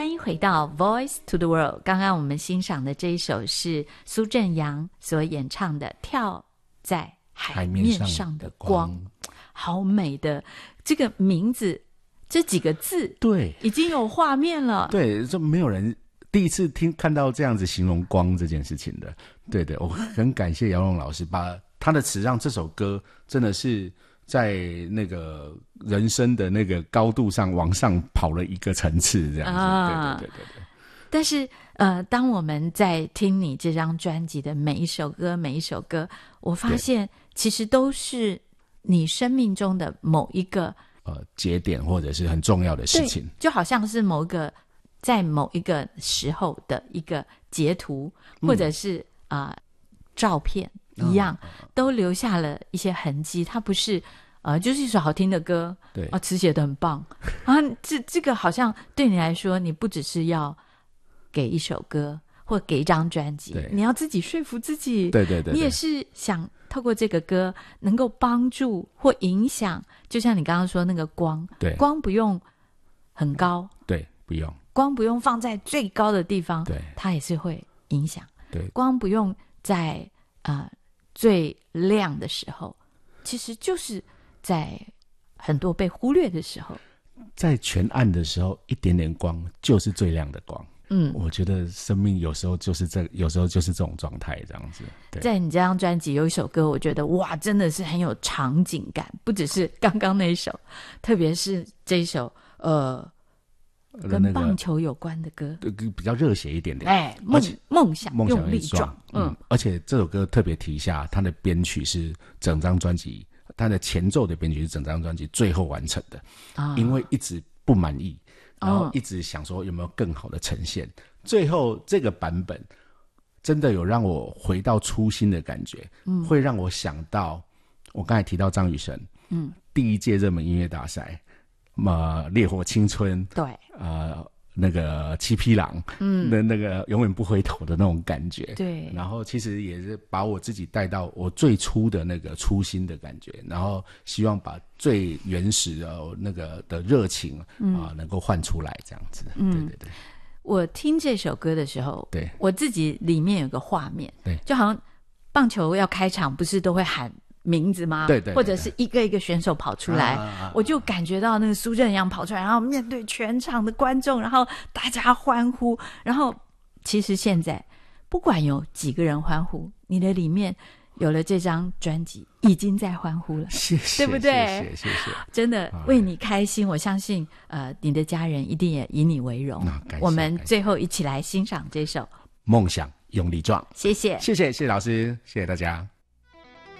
欢迎回到 Voice to the World。 刚刚我们欣赏的这一首是苏振阳所演唱的《跳在海面上的光》，好美的这个名字，这几个字， 对， 已经有画面了。 对，这没有人第一次看到这样子形容光这件事情的。对对，我很感谢姚荣老师把他的词让这首歌真的是在那个人生的那个高度上往上跑了一个层次，这样子。对对对对对。 但是当我们在听你这张专辑的每一首歌每一首歌，我发现其实都是你生命中的某一个节点或者是很重要的事情， 就好像是在某一个时候的一个截图，或者是照片一样，都留下了一些痕迹。它不是就是一首好听的歌， 对词写得很棒啊，这个好像对你来说，你不只是要给一首歌或给一张专辑，你要自己说服自己， 对对 对， 你也是想透过这个歌能够帮助或影响，就像你刚刚说那个光， 对， 光不用很高， 对，不用光不用放在最高的地方， 对， 它也是会影响， 对， 光不用在最亮的时候，其实就是在很多被忽略的时候， 在全暗的时候，一点点光就是最亮的光。我觉得生命有时候就是有时候就是这种状态，这样子。对，在你这张专辑有一首歌，我觉得哇，真的是很有场景感，不只是刚刚那一首，特别是这一首跟棒球有关的歌， 比较热血一点点。 梦想用力撞。 而且这首歌特别提一下，它的编曲是整张专辑，它的前奏的编曲是整张专辑最后完成的，因为一直不满意。然后一直想说有没有更好的呈现，最后这个版本真的有让我回到初心的感觉，会让我想到我刚才提到张雨生，第一届热门音乐大赛，烈火青春， 对， 那个七匹狼，那个永远不回头的那种感觉， 对。 然后其实也是把我自己带到我最初的那个初心的感觉，然后希望把最原始的那个的热情能够换出来，这样子。对对对。 我听这首歌的时候，对，我自己里面有个画面， 对， 就好像棒球要开场，不是都会喊名字吗？ 对 对， 或者是一个一个选手跑出来，我就感觉到那个苏振阳跑出来，然后面对全场的观众，然后大家欢呼，然后其实现在不管有几个人欢呼，你的里面有了这张专辑已经在欢呼了， 谢谢， 对不对？ 谢谢， 真的为你开心，我相信你的家人一定也以你为荣。我们最后一起来欣赏这首《 梦想用力撞》。 谢谢， 谢谢老师，谢谢大家。